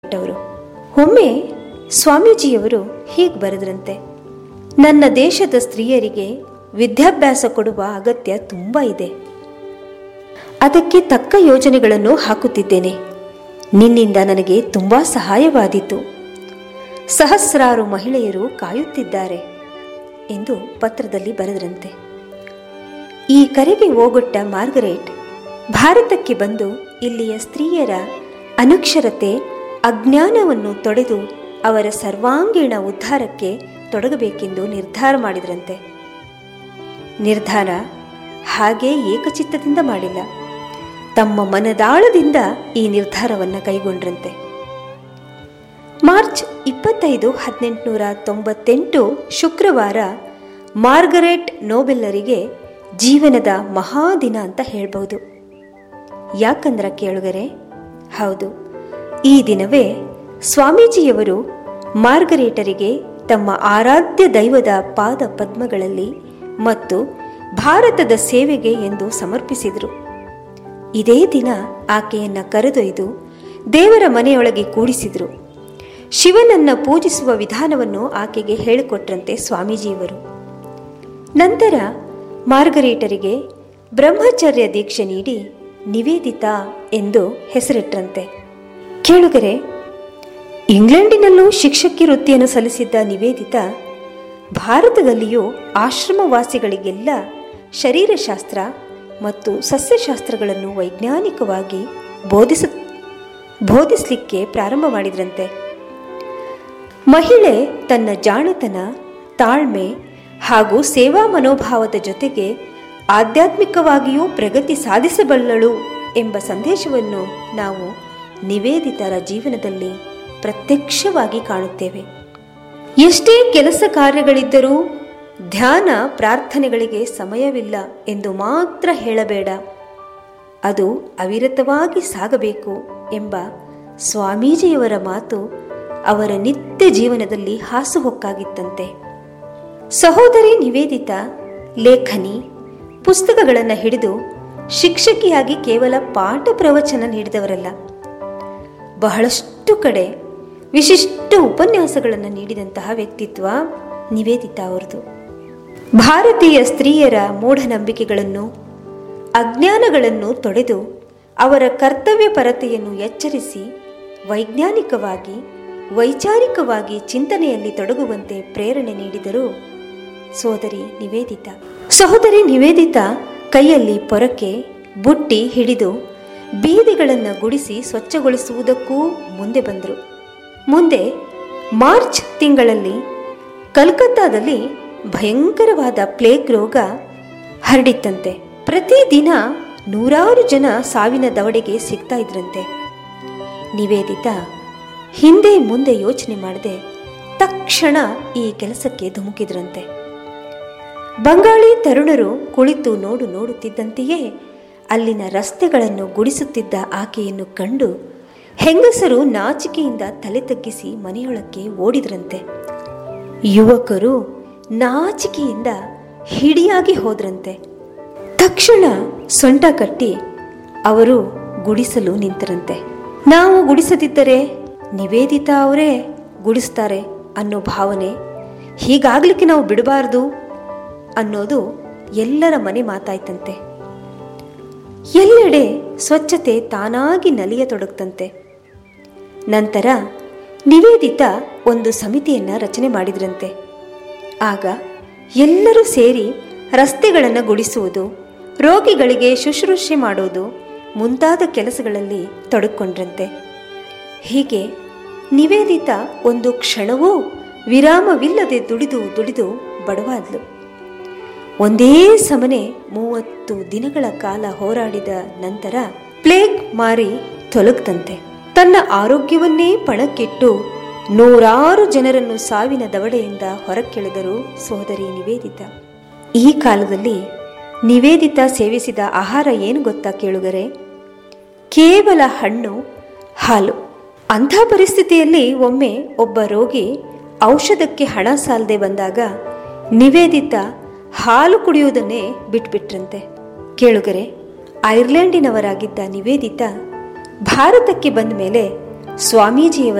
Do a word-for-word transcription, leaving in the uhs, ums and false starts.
ವರು ಒಮ್ಮೆ ಸ್ವಾಮೀಜಿಯವರು ಹೀಗೆ ಬರೆದ್ರಂತೆ, ನನ್ನ ದೇಶದ ಸ್ತ್ರೀಯರಿಗೆ ವಿದ್ಯಾಭ್ಯಾಸ ಕೊಡುವ ಅಗತ್ಯ ತುಂಬ ಇದೆ. ಅದಕ್ಕೆ ತಕ್ಕ ಯೋಜನೆಗಳನ್ನು ಹಾಕುತ್ತಿದ್ದೇನೆ. ನಿನ್ನಿಂದ ನನಗೆ ತುಂಬ ಸಹಾಯವಾದೀತು. ಸಹಸ್ರಾರು ಮಹಿಳೆಯರು ಕಾಯುತ್ತಿದ್ದಾರೆ ಎಂದು ಪತ್ರದಲ್ಲಿ ಬರೆದ್ರಂತೆ. ಈ ಕರೆಗೆ ಓಗೊಟ್ಟ ಮಾರ್ಗರೇಟ್ ಭಾರತಕ್ಕೆ ಬಂದು ಇಲ್ಲಿಯ ಸ್ತ್ರೀಯರ ಅನಕ್ಷರತೆ ಅಜ್ಞಾನವನ್ನು ತೊಡೆದು ಅವರ ಸರ್ವಾಂಗೀಣ ಉದ್ಧಾರಕ್ಕೆ ತೊಡಗಬೇಕೆಂದು ನಿರ್ಧಾರ ಮಾಡಿದ್ರಂತೆ. ನಿರ್ಧಾರ ಹಾಗೆ ಏಕಚಿತ್ತದಿಂದ ಮಾಡಿಲ್ಲ, ತಮ್ಮ ಮನದಾಳದಿಂದ ಈ ನಿರ್ಧಾರವನ್ನು ಕೈಗೊಂಡ್ರಂತೆ. ಮಾರ್ಚ್ ಇಪ್ಪತ್ತೈದು ಹದಿನೆಂಟುನೂರ ತೊಂಬತ್ತೆಂಟು ಶುಕ್ರವಾರ ಮಾರ್ಗರೆಟ್ ನೋಬೆಲ್ಲರಿಗೆ ಜೀವನದ ಮಹಾದಿನ ಅಂತ ಹೇಳ್ಬೋದು. ಯಾಕಂದ್ರೆ ಕೇಳುಗರೆ, ಹೌದು, ಈ ದಿನವೇ ಸ್ವಾಮೀಜಿಯವರು ಮಾರ್ಗರೇಟರಿಗೆ ತಮ್ಮ ಆರಾಧ್ಯ ದೈವದ ಪಾದ ಪದ್ಮಗಳಲ್ಲಿ ಮತ್ತು ಭಾರತದ ಸೇವೆಗೆ ಎಂದು ಸಮರ್ಪಿಸಿದರು. ಇದೇ ದಿನ ಆಕೆಯನ್ನು ಕರೆದೊಯ್ದು ದೇವರ ಮನೆಯೊಳಗೆ ಕೂಡಿಸಿದರು. ಶಿವನನ್ನ ಪೂಜಿಸುವ ವಿಧಾನವನ್ನು ಆಕೆಗೆ ಹೇಳಿಕೊಟ್ರಂತೆ ಸ್ವಾಮೀಜಿಯವರು. ನಂತರ ಮಾರ್ಗರೇಟರಿಗೆ ಬ್ರಹ್ಮಚರ್ಯ ದೀಕ್ಷೆ ನೀಡಿ ನಿವೇದಿತಾ ಎಂದು ಹೆಸರಿಟ್ರಂತೆ. ಕೇಳುಗರೆ, ಇಂಗ್ಲೆಂಡಿನಲ್ಲೂ ಶಿಕ್ಷಕಿ ವೃತ್ತಿಯನ್ನು ಸಲ್ಲಿಸಿದ್ದ ನಿವೇದಿತಾ ಭಾರತದಲ್ಲಿಯೂ ಆಶ್ರಮವಾಸಿಗಳಿಗೆಲ್ಲ ಶರೀರಶಾಸ್ತ್ರ ಮತ್ತು ಸಸ್ಯಶಾಸ್ತ್ರಗಳನ್ನು ವೈಜ್ಞಾನಿಕವಾಗಿ ಬೋಧಿಸ ಬೋಧಿಸಲಿಕ್ಕೆ ಪ್ರಾರಂಭ ಮಾಡಿದ್ರಂತೆ. ಮಹಿಳೆ ತನ್ನ ಜಾಣತನ, ತಾಳ್ಮೆ ಹಾಗೂ ಸೇವಾ ಮನೋಭಾವದ ಜೊತೆಗೆ ಆಧ್ಯಾತ್ಮಿಕವಾಗಿಯೂ ಪ್ರಗತಿ ಸಾಧಿಸಬಲ್ಲಳು ಎಂಬ ಸಂದೇಶವನ್ನು ನಾವು ನಿವೇದಿತರ ಜೀವನದಲ್ಲಿ ಪ್ರತ್ಯಕ್ಷವಾಗಿ ಕಾಣುತ್ತೇವೆ. ಎಷ್ಟೇ ಕೆಲಸ ಕಾರ್ಯಗಳಿದ್ದರೂ ಧ್ಯಾನ ಪ್ರಾರ್ಥನೆಗಳಿಗೆ ಸಮಯವಿಲ್ಲ ಎಂದು ಮಾತ್ರ ಹೇಳಬೇಡ, ಅದು ಅವಿರತವಾಗಿ ಸಾಗಬೇಕು ಎಂಬ ಸ್ವಾಮೀಜಿಯವರ ಮಾತು ಅವರ ನಿತ್ಯ ಜೀವನದಲ್ಲಿ ಹಾಸುಹೊಕ್ಕಾಗಿತ್ತಂತೆ. ಸಹೋದರಿ ನಿವೇದಿತಾ ಲೇಖನಿ, ಪುಸ್ತಕಗಳನ್ನು ಹಿಡಿದು ಶಿಕ್ಷಕಿಯಾಗಿ ಕೇವಲ ಪಾಠ ಪ್ರವಚನ ನೀಡಿದವರಲ್ಲ, ಬಹಳಷ್ಟು ಕಡೆ ವಿಶಿಷ್ಟ ಉಪನ್ಯಾಸಗಳನ್ನು ನೀಡಿದಂತಹ ವ್ಯಕ್ತಿತ್ವ ನಿವೇದಿತಾ ಅವರದು. ಭಾರತೀಯ ಸ್ತ್ರೀಯರ ಮೂಢನಂಬಿಕೆಗಳನ್ನು, ಅಜ್ಞಾನಗಳನ್ನು ತೊಡೆದು ಅವರ ಕರ್ತವ್ಯ ಪರತೆಯನ್ನು ಎಚ್ಚರಿಸಿ ವೈಜ್ಞಾನಿಕವಾಗಿ ವೈಚಾರಿಕವಾಗಿ ಚಿಂತನೆಯಲ್ಲಿ ತೊಡಗುವಂತೆ ಪ್ರೇರಣೆ ನೀಡಿದರು ಸೋದರಿ ನಿವೇದಿತಾ. ಸಹೋದರಿ ನಿವೇದಿತಾ ಕೈಯಲ್ಲಿ ಪೊರಕೆ, ಬುಟ್ಟಿ ಹಿಡಿದು ಬೀದಿಗಳನ್ನು ಗುಡಿಸಿ ಸ್ವಚ್ಛಗೊಳಿಸುವುದಕ್ಕೂ ಮುಂದೆ ಬಂದರು. ಮುಂದೆ ಮಾರ್ಚ್ ತಿಂಗಳಲ್ಲಿ ಕಲ್ಕತ್ತಾದಲ್ಲಿ ಭಯಂಕರವಾದ ಪ್ಲೇಗ್ ರೋಗ ಹರಡಿತ್ತಂತೆ. ಪ್ರತಿದಿನ ನೂರಾರು ಜನ ಸಾವಿನ ದವಡೆಗೆ ಸಿಗ್ತಾ ಇದ್ರಂತೆ. ನಿವೇದಿತಾ ಹಿಂದೆ ಮುಂದೆ ಯೋಚನೆ ಮಾಡದೆ ತಕ್ಷಣ ಈ ಕೆಲಸಕ್ಕೆ ಧುಮುಕಿದ್ರಂತೆ. ಬಂಗಾಳಿ ತರುಣರು ಕುಳಿತು ನೋಡು ನೋಡುತ್ತಿದ್ದಂತೆಯೇ ಅಲ್ಲಿನ ರಸ್ತೆಗಳನ್ನು ಗುಡಿಸುತ್ತಿದ್ದ ಆಕೆಯನ್ನು ಕಂಡು ಹೆಂಗಸರು ನಾಚಿಕೆಯಿಂದ ತಲೆ ತಗ್ಗಿಸಿ ಮನೆಯೊಳಕ್ಕೆ ಓಡಿದ್ರಂತೆ. ಯುವಕರು ನಾಚಿಕೆಯಿಂದ ಹಿಡಿಯಾಗಿ ಹೋದ್ರಂತೆ. ತಕ್ಷಣ ಸೊಂಟ ಕಟ್ಟಿ ಅವರು ಗುಡಿಸಲು ನಿಂತರಂತೆ. ನಾವು ಗುಡಿಸದಿದ್ದರೆ ನಿವೇದಿತಾ ಅವರೇ ಗುಡಿಸ್ತಾರೆ ಅನ್ನೋ ಭಾವನೆ, ಹೀಗಾಗ್ಲಿಕ್ಕೆ ನಾವು ಬಿಡಬಾರ್ದು ಅನ್ನೋದು ಎಲ್ಲರ ಮನೆ ಮಾತಾಯ್ತಂತೆ. ಎಲ್ಲೆಡೆ ಸ್ವಚ್ಛತೆ ತಾನಾಗಿ ನಲಿಯತೊಡಗ್ತಂತೆ. ನಂತರ ನಿವೇದಿತಾ ಒಂದು ಸಮಿತಿಯನ್ನು ರಚನೆ ಮಾಡಿದ್ರಂತೆ. ಆಗ ಎಲ್ಲರೂ ಸೇರಿ ರಸ್ತೆಗಳನ್ನು ಗುಡಿಸುವುದು, ರೋಗಿಗಳಿಗೆ ಶುಶ್ರೂಷೆ ಮಾಡೋದು ಮುಂತಾದ ಕೆಲಸಗಳಲ್ಲಿ ತೊಡಕೊಂಡ್ರಂತೆ. ಹೀಗೆ ನಿವೇದಿತಾ ಒಂದು ಕ್ಷಣವೂ ವಿರಾಮವಿಲ್ಲದೆ ದುಡಿದು ದುಡಿದು ಬಡವಾದ್ಲು. ಒಂದೇ ಸಮನೆ ಮೂವತ್ತು ದಿನಗಳ ಕಾಲ ಹೋರಾಡಿದ ನಂತರ ಪ್ಲೇಗ್ ಮಾರಿ ತೊಲಗ್ತಂತೆ. ತನ್ನ ಆರೋಗ್ಯವನ್ನೇ ಪಣಕ್ಕಿಟ್ಟು ನೂರಾರು ಜನರನ್ನು ಸಾವಿನ ದವಡೆಯಿಂದ ಹೊರಕ್ಕೆಳೆದರು ಸೋದರಿ ನಿವೇದಿತಾ. ಈ ಕಾಲದಲ್ಲಿ ನಿವೇದಿತಾ ಸೇವಿಸಿದ ಆಹಾರ ಏನು ಗೊತ್ತಾ ಕೇಳುಗರೆ? ಕೇವಲ ಹಣ್ಣು, ಹಾಲು. ಅಂಥ ಪರಿಸ್ಥಿತಿಯಲ್ಲಿ ಒಮ್ಮೆ ಒಬ್ಬ ರೋಗಿ ಔಷಧಕ್ಕೆ ಹಣ ಸಾಲದೆ ಬಂದಾಗ ನಿವೇದಿತಾ ಹಾಲು ಕುಡಿಯುವುದನ್ನೇ ಬಿಟ್ಬಿಟ್ರಂತೆ. ಕೇಳುಗರೆ, ಐರ್ಲೆಂಡಿನವರಾಗಿದ್ದ ನಿವೇದಿತಾ ಭಾರತಕ್ಕೆ ಬಂದ ಮೇಲೆ ಸ್ವಾಮೀಜಿಯವರ